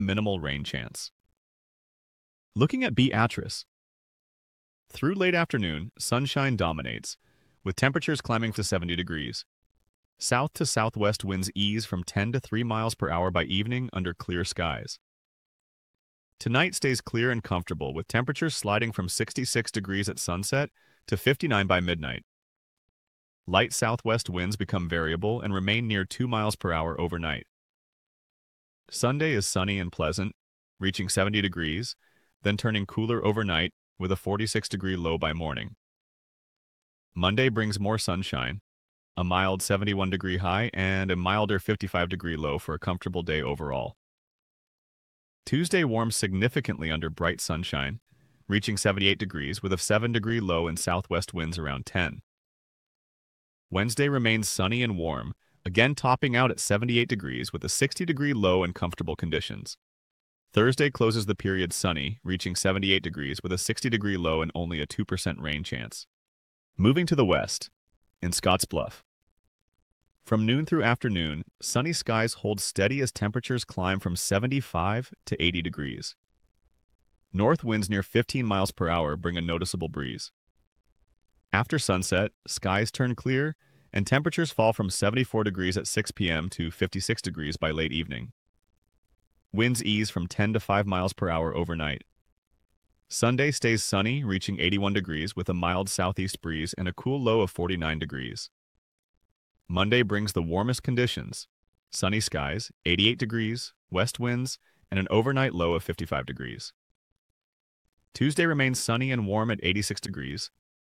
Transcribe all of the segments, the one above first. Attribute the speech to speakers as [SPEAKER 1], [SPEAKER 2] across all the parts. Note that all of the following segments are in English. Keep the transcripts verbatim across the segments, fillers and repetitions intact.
[SPEAKER 1] Minimal rain chance. Looking at Beatrice. Through late afternoon, sunshine dominates, with temperatures climbing to seventy degrees. South to southwest winds ease from ten to three miles per hour by evening under clear skies. Tonight stays clear and comfortable, with temperatures sliding from sixty-six degrees at sunset to fifty-nine by midnight. Light southwest winds become variable and remain near two miles per hour overnight. Sunday is sunny and pleasant, reaching seventy degrees, then turning cooler overnight with a forty-six degree low by morning. Monday brings more sunshine, a mild seventy-one degree high and a milder fifty-five degree low for a comfortable day overall. Tuesday warms significantly under bright sunshine, reaching seventy-eight degrees with a seven degree low and southwest winds around ten. Wednesday remains sunny and warm, again topping out at seventy-eight degrees with a sixty degree low and comfortable conditions. Thursday closes the period sunny, reaching seventy-eight degrees with a sixty degree low and only a two percent rain chance. Moving to the west, in Scottsbluff. From noon through afternoon, sunny skies hold steady as temperatures climb from seventy-five to eighty degrees. North winds near fifteen miles per hour bring a noticeable breeze. After sunset, skies turn clear, and temperatures fall from seventy-four degrees at six p m to fifty-six degrees by late evening. Winds ease from ten to five miles per hour overnight. Sunday stays sunny, reaching eighty-one degrees with a mild southeast breeze and a cool low of forty-nine degrees. Monday brings the warmest conditions: sunny skies, eighty-eight degrees, west winds, and an overnight low of fifty-five degrees. Tuesday remains sunny and warm at eighty-six degrees.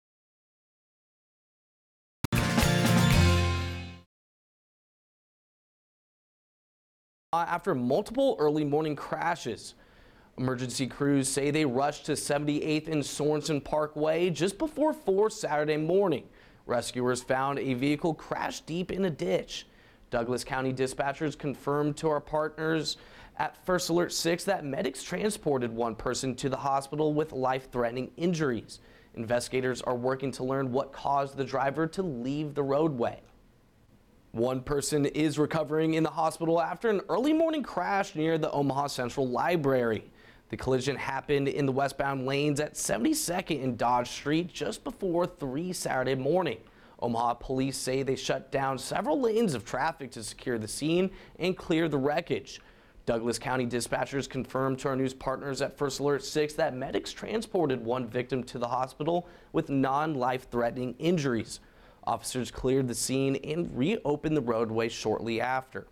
[SPEAKER 2] After multiple early morning crashes, emergency crews say they rushed to seventy-eighth and Sorensen Parkway just before four Saturday morning. Rescuers found a vehicle crashed deep in a ditch. Douglas County dispatchers confirmed to our partners at First Alert six that medics transported one person to the hospital with life-threatening injuries. Investigators are working to learn what caused the driver to leave the roadway. One person is recovering in the hospital after an early morning crash near the Omaha Central Library. The collision happened in the westbound lanes at seventy-second and Dodge Street just before three Saturday morning. Omaha police say they shut down several lanes of traffic to secure the scene and clear the wreckage. Douglas County dispatchers confirmed to our news partners at First Alert six that medics transported one victim to the hospital with non-life-threatening injuries. Officers cleared the scene and reopened the roadway shortly after.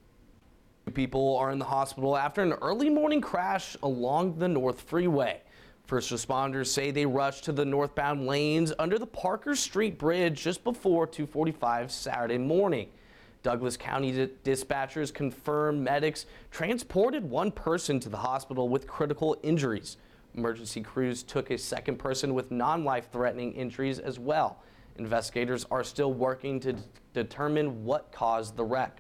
[SPEAKER 2] People are in the hospital after an early morning crash along the North Freeway. First responders say they rushed to the northbound lanes under the Parker Street Bridge just before two forty-five Saturday morning. Douglas County dispatchers confirm medics transported one person to the hospital with critical injuries. Emergency crews took a second person with non-life-threatening injuries as well. Investigators are still working to d- determine what caused the wreck.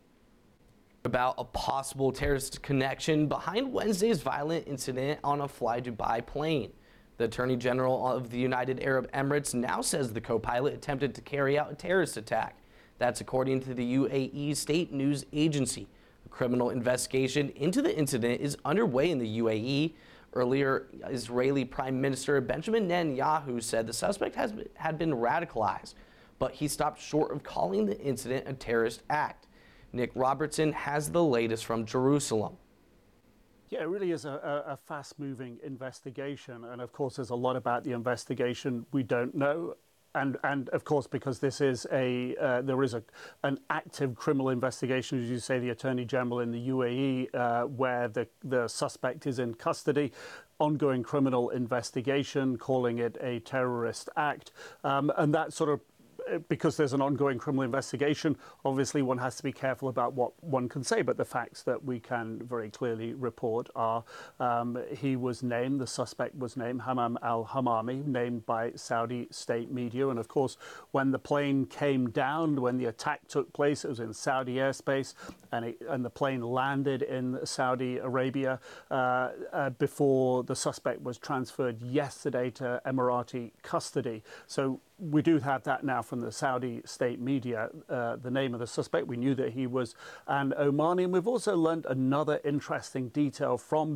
[SPEAKER 2] About a possible terrorist connection behind Wednesday's violent incident on a Fly Dubai plane. The Attorney General of the United Arab Emirates now says the co-pilot attempted to carry out a terrorist attack. That's according to the U A E state news agency. A criminal investigation into the incident is underway in the U A E. Earlier, Israeli Prime Minister Benjamin Netanyahu said the suspect has been, had been radicalized, but he stopped short of calling the incident a terrorist act. Nick Robertson has the latest from Jerusalem.
[SPEAKER 3] Yeah, it really is a, a fast-moving investigation, and of course there's a lot about the investigation we don't know. And, and of course, because this is a, uh, there is a, an active criminal investigation, as you say, the Attorney General in the U A E, uh, where the, the suspect is in custody, ongoing criminal investigation, calling it a terrorist act. Um, and that sort of, because there's an ongoing criminal investigation, obviously one has to be careful about what one can say, but the facts that we can very clearly report are um, he was named, the suspect was named, Hammam al-Hamami, named by Saudi state media. And of course, when the plane came down, when the attack took place, it was in Saudi airspace, and, it, and the plane landed in Saudi Arabia uh, uh, before the suspect was transferred yesterday to Emirati custody. So we do have that now from the Saudi state media, uh, the name of the suspect. We knew that he was an Omani. And we've also learned another interesting detail from